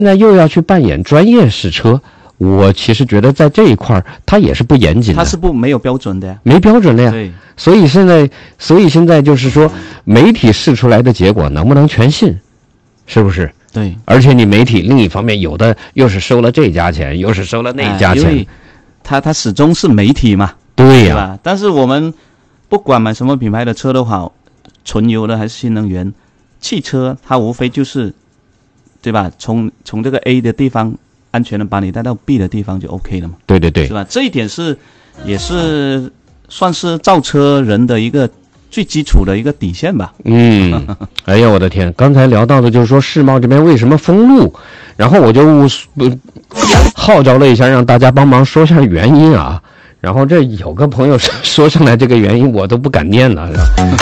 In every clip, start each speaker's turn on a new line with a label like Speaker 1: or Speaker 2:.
Speaker 1: 现在又要去扮演专业试车，我其实觉得在这一块它也是不严谨的，
Speaker 2: 它是没有标准的呀，
Speaker 1: 没标准的呀。
Speaker 2: 对，
Speaker 1: 所以现在就是说，媒体试出来的结果能不能全信，是不是？
Speaker 2: 对。
Speaker 1: 而且你媒体另一方面有的又是收了这家钱，又是收了那家钱，
Speaker 2: 因为它始终是媒体嘛，
Speaker 1: 对呀、
Speaker 2: 吧？但是我们不管买什么品牌的车都好，纯油的还是新能源，汽车它无非就是，对吧？从这个 A 的地方安全的把你带到 B 的地方就 OK 了嘛。
Speaker 1: 对对对，
Speaker 2: 是吧？这一点也是算是造车人的一个最基础的一个底线吧。
Speaker 1: 哎呀，我的天！刚才聊到的就是说世贸这边为什么封路，然后我就号召了一下，让大家帮忙说一下原因啊。然后这有个朋友说上来这个原因，我都不敢念了。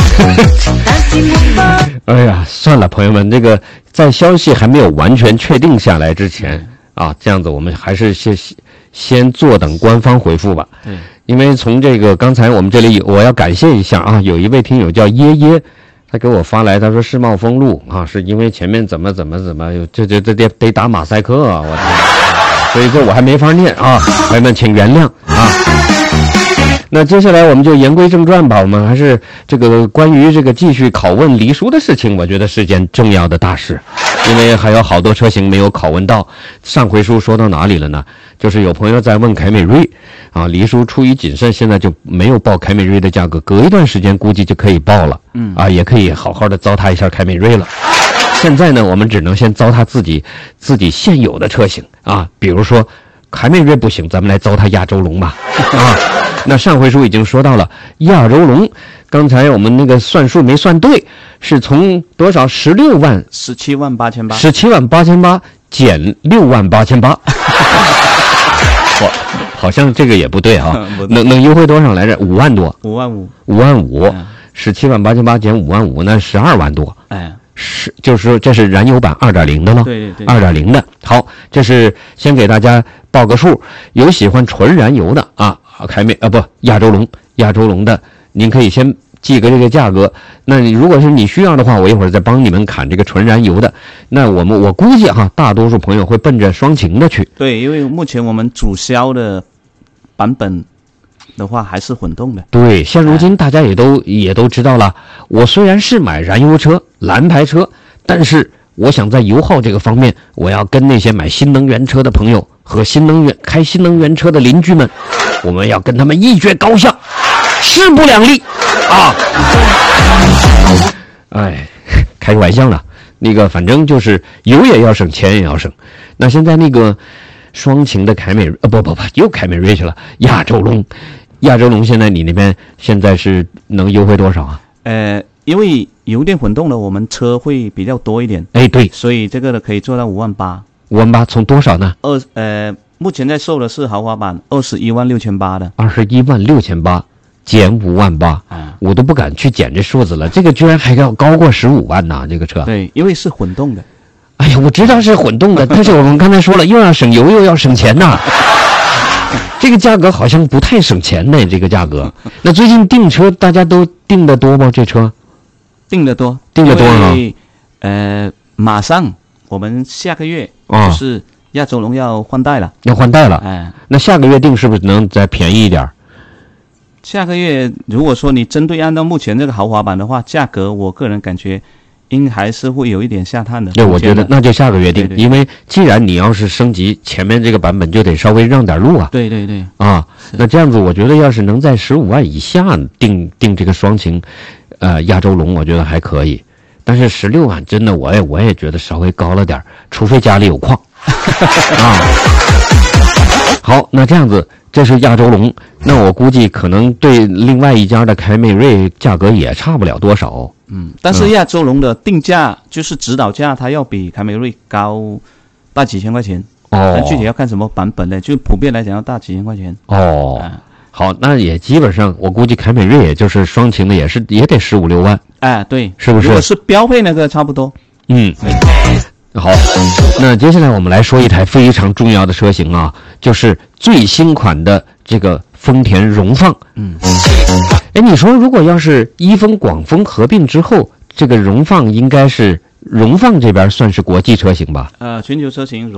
Speaker 1: 哎呀，算了，朋友们，这个在消息还没有完全确定下来之前啊，这样子我们还是先坐等官方回复吧。
Speaker 2: 对，
Speaker 1: 因为从这个刚才我们这里我要感谢一下啊，有一位听友叫耶耶，他给我发来，他说世贸封路啊，是因为前面怎么这得打马赛克啊，我天，所以这我还没法念啊，朋友们请原谅啊。那接下来我们就言归正传吧，我们还是这个关于这个继续拷问黎叔的事情，我觉得是件重要的大事，因为还有好多车型没有拷问到。上回书说到哪里了呢？就是有朋友在问凯美瑞啊，黎叔出于谨慎，现在就没有报凯美瑞的价格，隔一段时间估计就可以报了，也可以好好的糟蹋一下凯美瑞了。现在呢，我们只能先糟蹋自己现有的车型啊，比如说凯美瑞不行，咱们来糟蹋亚洲龙吧啊。那上回书已经说到了亚洲龙，刚才我们那个算数没算对，是从多少17万8,800减6万8,800，好像这个也不对啊，能优惠多少来着？5万多
Speaker 2: ，5万5，
Speaker 1: 5万5，17万8,800减5万5，那12万多，就是说这是燃油版 2.0 的了，
Speaker 2: 对对对
Speaker 1: ，2.0 的。好，这是先给大家报个数，有喜欢纯燃油的啊，亚洲龙的，您可以先记个这个价格。那如果是你需要的话，我一会儿再帮你们砍这个纯燃油的。那我估计哈，大多数朋友会奔着双擎的去。
Speaker 2: 对，因为目前我们主销的版本的话还是混动的。
Speaker 1: 对，现如今大家也都知道了。我虽然是买燃油车、蓝牌车，但是我想在油耗这个方面，我要跟那些买新能源车的朋友和开新能源车的邻居们，我们要跟他们一决高下，势不两立啊！哎，开个玩笑了。那个反正就是油也要省，钱也要省。那现在那个双擎的凯美瑞，又凯美瑞去了。亚洲龙现在你那边现在是能优惠多少啊？
Speaker 2: 因为油电混动的我们车会比较多一点，
Speaker 1: 对，
Speaker 2: 所以这个呢可以做到5万8。
Speaker 1: 5万8从多少呢？
Speaker 2: 目前在售的是豪华版21万6800的
Speaker 1: ，21万6800减5万8，我都不敢去减这数字了，这个居然还要高过15万呢，这个车。
Speaker 2: 对，因为是混动的。
Speaker 1: 哎呀，我知道是混动的，但是我们刚才说了，又要省油又要省钱呐。这个价格好像不太省钱呢，这个价格。那最近订车大家都订得多吗？这车
Speaker 2: 订得多啊。马上我们下个月就是亚洲龙要换代了，那下个月订是不是能再便宜一点？下个月如果说你针对按照目前这个豪华版的话，价格我个人感觉应还是会有一点下探的。
Speaker 1: 对，我觉得那就下个月订，因为既然你要是升级，前面这个版本就得稍微让点路啊。
Speaker 2: 对对对。
Speaker 1: 那这样子，我觉得要是能在15万以下订这个双擎，亚洲龙，我觉得还可以。但是16万真的，我也觉得稍微高了点，除非家里有矿。好，那这样子，这是亚洲龙，那我估计可能对另外一家的凯美瑞价格也差不了多少。
Speaker 2: 但是亚洲龙的定价就是指导价，它要比凯美瑞高大几千块钱。但具体要看什么版本呢？就普遍来讲要大几千块钱。
Speaker 1: 好，那也基本上我估计凯美瑞也就是双擎的也得15、16万。
Speaker 2: 对，
Speaker 1: 是不是？
Speaker 2: 如果是标配那个差不多。
Speaker 1: 好，那接下来我们来说一台非常重要的车型啊，就是最新款的这个丰田荣放。你说如果要是一丰、广丰合并之后，这个荣放应该是荣放这边算是国际车型吧？
Speaker 2: 全球车型。